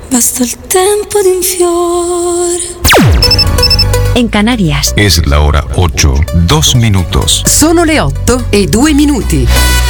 basta il tempo di un fiore. En Canarias es la hora 8:02. Sono le 8:02.